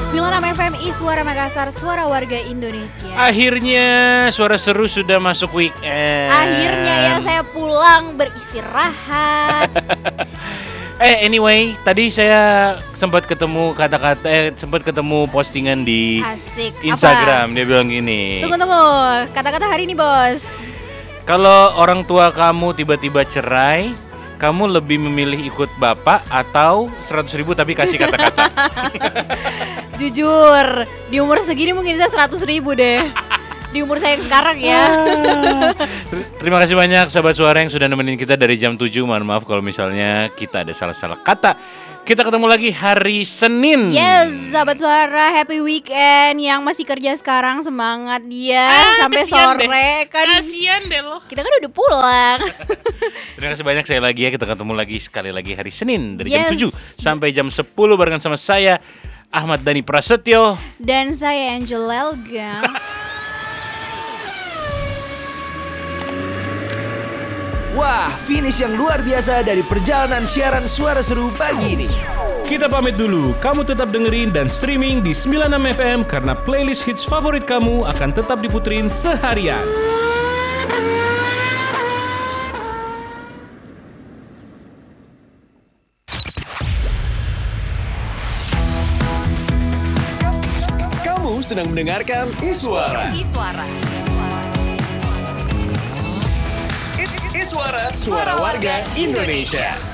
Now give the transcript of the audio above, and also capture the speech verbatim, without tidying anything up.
sembilan puluh enam F M Iswara Makassar, suara warga Indonesia. Akhirnya suara seru sudah masuk weekend. Akhirnya ya saya pulang beristirahat. eh anyway, tadi saya sempat ketemu kata-kata eh sempat ketemu postingan di Asik. Instagram. Apa? Dia bilang gini. Tunggu tunggu, kata-kata hari ini bos. Kalau orang tua kamu tiba-tiba cerai, kamu lebih memilih ikut bapak atau seratus ribu tapi kasih kata-kata? Jujur, di umur segini mungkin saya seratus ribu deh. Di umur saya yang sekarang ya. Terima kasih banyak sahabat suara yang sudah nemenin kita dari jam tujuh. Mohon maaf kalau misalnya kita ada salah-salah kata. Kita ketemu lagi hari Senin. Yes, sahabat suara, happy weekend. Yang masih kerja sekarang semangat dia ah, sampai sore deh. Kan. Kasian deh lo. Kita kan udah pulang. Terima kasih banyak sekali lagi ya. Kita ketemu lagi sekali lagi hari Senin dari yes. jam tujuh sampai jam sepuluh barengan sama saya Ahmad Dhani Prasetyo dan saya Angel Elga. Wah, finish yang luar biasa dari perjalanan siaran suara seru pagi ini. Kita pamit dulu, kamu tetap dengerin dan streaming di sembilan puluh enam F M karena playlist hits favorit kamu akan tetap diputerin seharian. Kamu sedang mendengarkan Iswara. Iswara. Iswara, suara warga Indonesia.